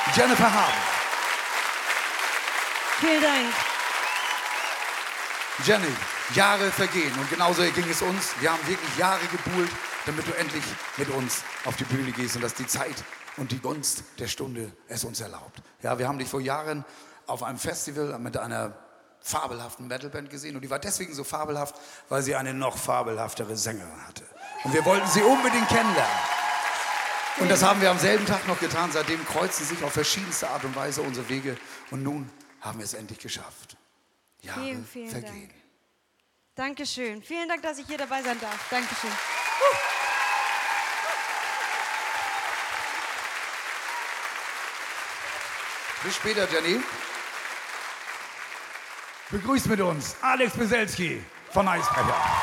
Jennifer haben. Vielen Dank. Jenny, Jahre vergehen und genauso ging es uns. Wir haben wirklich Jahre gebuhlt, damit du endlich mit uns auf die Bühne gehst und dass die Zeit und die Gunst der Stunde es uns erlaubt. Ja, wir haben dich vor Jahren auf einem Festival mit einer fabelhaften Metalband gesehen und die war deswegen so fabelhaft, weil sie eine noch fabelhaftere Sängerin hatte. Und wir wollten sie unbedingt kennenlernen. Und das haben wir am selben Tag noch getan. Seitdem kreuzen sich auf verschiedenste Art und Weise unsere Wege und nun haben wir es endlich geschafft. Jahre Vielen vergehen. Dank. Dankeschön. Vielen Dank, dass ich hier dabei sein darf. Dankeschön. Bis später, Jenny. Begrüßt mit uns Alex Beselski von Eisbrecher.